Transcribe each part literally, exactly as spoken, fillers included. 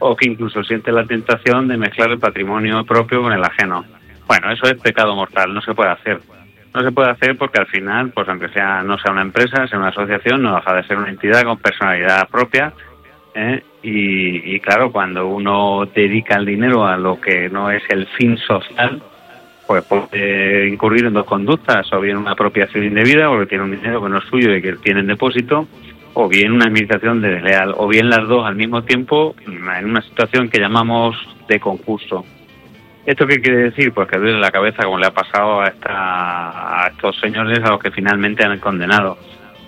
o que incluso siente la tentación de mezclar el patrimonio propio con el ajeno. Bueno, eso es pecado mortal, no se puede hacer. No se puede hacer porque al final, pues aunque sea no sea una empresa, sea una asociación, no deja de ser una entidad con personalidad propia, ¿eh? y, y claro, cuando uno dedica el dinero a lo que no es el fin social, pues puede incurrir en dos conductas, o bien una apropiación indebida, porque tiene un dinero que no es suyo y que tiene en depósito, o bien una administración desleal, o bien las dos al mismo tiempo, en una situación que llamamos de concurso. ¿Esto qué quiere decir? Pues que duele la cabeza, como le ha pasado a, esta, a estos señores a los que finalmente han condenado.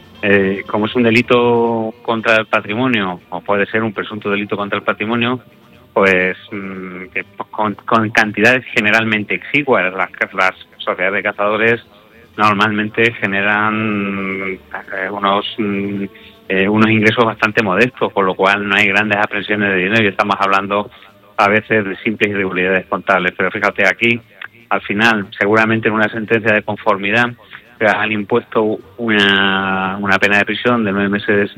Eh, como es un delito contra el patrimonio, o puede ser un presunto delito contra el patrimonio, pues mmm, que con, con cantidades generalmente exiguas. Las, las sociedades de cazadores normalmente generan eh, unos mm, eh, unos ingresos bastante modestos, con lo cual no hay grandes aprehensiones de dinero y estamos hablando a veces de simples irregularidades contables. Pero fíjate, aquí, al final, seguramente en una sentencia de conformidad, han impuesto una, una pena de prisión de nueve meses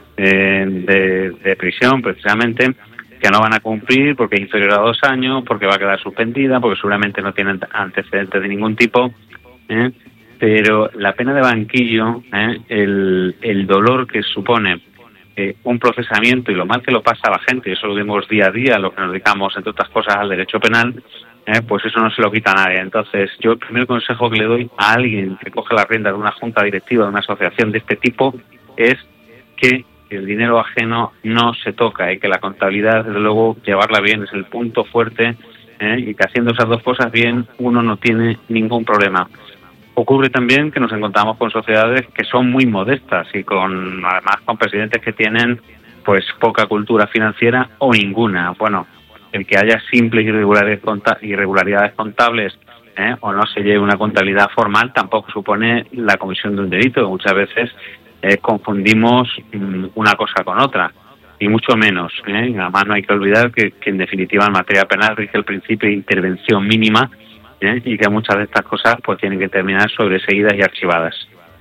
eh, de, de prisión, precisamente, que no van a cumplir porque es inferior a dos años, porque va a quedar suspendida, porque seguramente no tienen antecedentes de ningún tipo, ¿eh? Pero la pena de banquillo, ¿eh? el, el dolor que supone eh, un procesamiento y lo mal que lo pasa a la gente, y eso lo vemos día a día, lo que nos dedicamos, entre otras cosas, al derecho penal, eh, pues eso no se lo quita a nadie. Entonces, yo el primer consejo que le doy a alguien que coge la rienda de una junta directiva, de una asociación de este tipo, es que el dinero ajeno no se toca y que la contabilidad, desde luego, llevarla bien es el punto fuerte, ¿eh? Y que haciendo esas dos cosas bien uno no tiene ningún problema. Ocurre también que nos encontramos con sociedades que son muy modestas y con además con presidentes que tienen pues poca cultura financiera o ninguna. Bueno, el que haya simples irregularidades, conta- irregularidades contables ¿eh? o no se lleve una contabilidad formal tampoco supone la comisión de un delito. Muchas veces eh, confundimos mm, una cosa con otra, y mucho menos. ¿eh? Además no hay que olvidar que, que en definitiva en materia penal rige el principio de intervención mínima, ¿eh? y que muchas de estas cosas pues tienen que terminar sobreseídas y archivadas.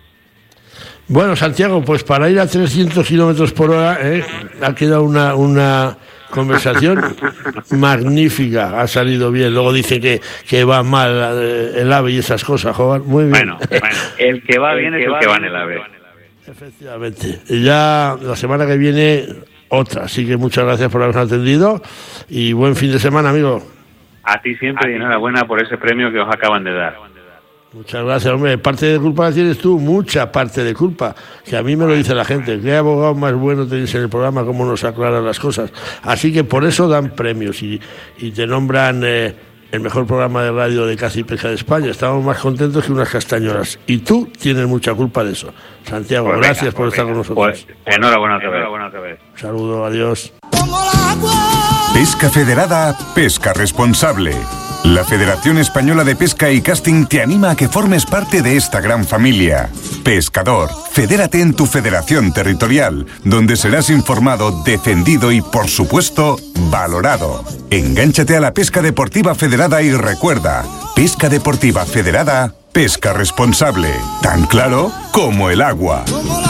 Bueno, Santiago, pues para ir a trescientos kilómetros por hora ¿eh? ha quedado una, una conversación magnífica, ha salido bien. Luego dice que, que va mal el AVE y esas cosas, joder, muy bien. Bueno, bueno el que va bien el es el que va en el AVE. Efectivamente. Y ya la semana que viene otra, así que muchas gracias por habernos atendido y buen fin de semana, amigo. A ti siempre y enhorabuena por ese premio que os acaban de dar. Muchas gracias, hombre. Parte de culpa la tienes tú, mucha parte de culpa, que a mí me lo dice la gente. ¿Qué abogado más bueno tenéis en el programa? ¿Cómo nos aclaran las cosas? Así que por eso dan premios y, y te nombran eh, el mejor programa de radio de caza y pesca de España. Estamos más contentos que unas castañuelas. Y tú tienes mucha culpa de eso. Santiago, pues gracias venga, por pues estar venga. con nosotros. Pues, enhorabuena otra vez. Enhorabuena otra vez. Un saludo, adiós. Pesca Federada, pesca responsable. La Federación Española de Pesca y Casting te anima a que formes parte de esta gran familia. Pescador, fedérate en tu federación territorial, donde serás informado, defendido y, por supuesto, valorado. Engánchate a la pesca deportiva federada y recuerda, pesca deportiva federada, pesca responsable. Tan claro como el agua.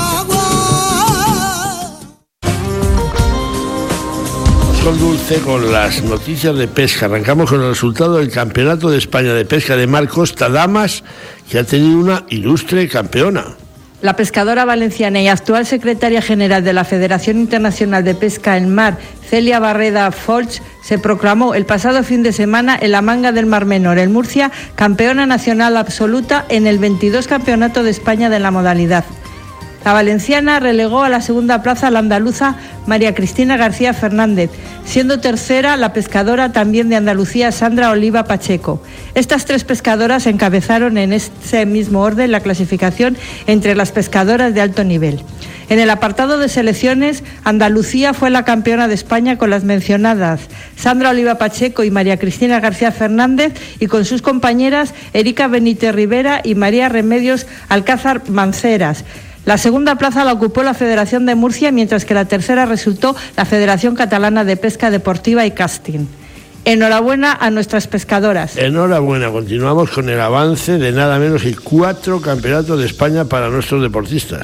Con Dulce con las noticias de pesca. Arrancamos con el resultado del Campeonato de España de Pesca de Mar Costa Damas, que ha tenido una ilustre campeona. La pescadora valenciana y actual secretaria general de la Federación Internacional de Pesca en Mar, Celia Barreda Folch, se proclamó el pasado fin de semana en la Manga del Mar Menor, en Murcia, campeona nacional absoluta en el veintidós Campeonato de España de la modalidad. La valenciana relegó a la segunda plaza a la andaluza María Cristina García Fernández, siendo tercera la pescadora también de Andalucía Sandra Oliva Pacheco. Estas tres pescadoras encabezaron en ese mismo orden la clasificación entre las pescadoras de alto nivel. En el apartado de selecciones, Andalucía fue la campeona de España con las mencionadas Sandra Oliva Pacheco y María Cristina García Fernández, y con sus compañeras Erika Benítez Rivera y María Remedios Alcázar Manceras. La segunda plaza la ocupó la Federación de Murcia, mientras que la tercera resultó la Federación Catalana de Pesca Deportiva y Casting. Enhorabuena a nuestras pescadoras. Enhorabuena, continuamos con el avance de nada menos que cuatro campeonatos de España para nuestros deportistas.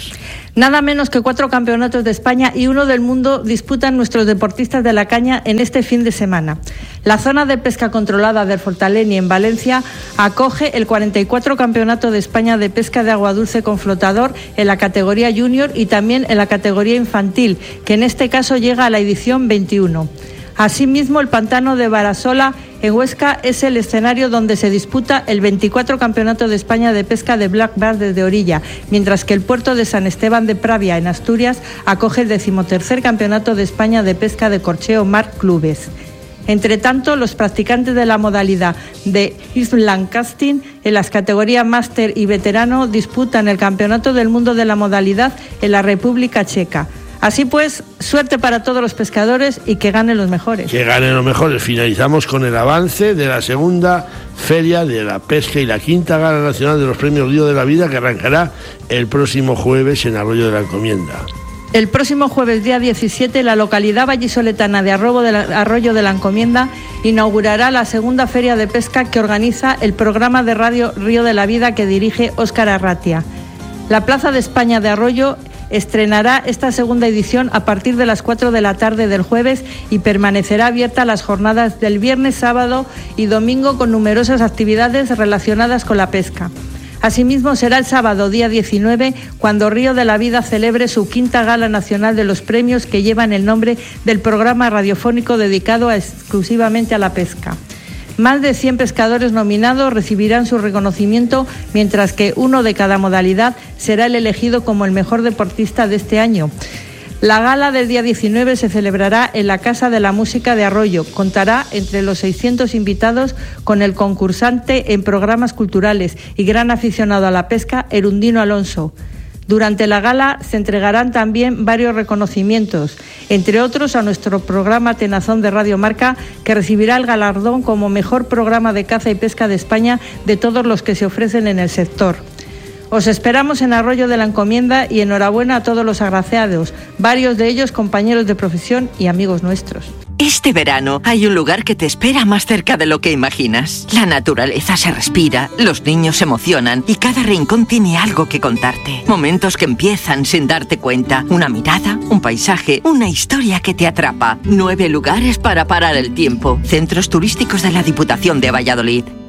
Nada menos que cuatro campeonatos de España y uno del mundo disputan nuestros deportistas de la caña en este fin de semana. La zona de pesca controlada del Fortaleny en Valencia acoge el cuarenta y cuatro Campeonato de España de Pesca de Agua Dulce con flotador en la categoría junior y también en la categoría infantil, que en este caso llega a la edición veintiuno. Asimismo, el pantano de Barasola en Huesca es el escenario donde se disputa el veinticuatro Campeonato de España de Pesca de Black Bass desde orilla, mientras que el puerto de San Esteban de Pravia en Asturias acoge el decimotercer Campeonato de España de Pesca de Corcheo Mar Clubes. Entre tanto, los practicantes de la modalidad de Island Casting en las categorías máster y veterano disputan el Campeonato del Mundo de la modalidad en la República Checa. Así pues, suerte para todos los pescadores y que ganen los mejores. Que ganen los mejores. Finalizamos con el avance de la segunda Feria de la Pesca y la quinta Gala Nacional de los Premios Río de la Vida, que arrancará el próximo jueves en Arroyo de la Encomienda. El próximo jueves, día diecisiete, la localidad vallisoletana de Arroyo de la, Arroyo de la Encomienda inaugurará la segunda Feria de Pesca que organiza el programa de radio Río de la Vida que dirige Óscar Arratia. La Plaza de España de Arroyo estrenará esta segunda edición a partir de las cuatro de la tarde del jueves y permanecerá abierta las jornadas del viernes, sábado y domingo con numerosas actividades relacionadas con la pesca. Asimismo, será el sábado, día diecinueve, cuando Río de la Vida celebre su quinta Gala Nacional de los Premios que llevan el nombre del programa radiofónico dedicado a, exclusivamente a la pesca. Más de cien pescadores nominados recibirán su reconocimiento, mientras que uno de cada modalidad será el elegido como el mejor deportista de este año. La gala del día diecinueve se celebrará en la Casa de la Música de Arroyo. Contará entre los seiscientos invitados con el concursante en programas culturales y gran aficionado a la pesca, Erundino Alonso. Durante la gala se entregarán también varios reconocimientos, entre otros a nuestro programa Tenazón de Radio Marca, que recibirá el galardón como mejor programa de caza y pesca de España de todos los que se ofrecen en el sector. Os esperamos en Arroyo de la Encomienda y enhorabuena a todos los agraciados, varios de ellos compañeros de profesión y amigos nuestros. Este verano hay un lugar que te espera más cerca de lo que imaginas. La naturaleza se respira, los niños se emocionan y cada rincón tiene algo que contarte. Momentos que empiezan sin darte cuenta. Una mirada, un paisaje, una historia que te atrapa. Nueve lugares para parar el tiempo. Centros turísticos de la Diputación de Valladolid.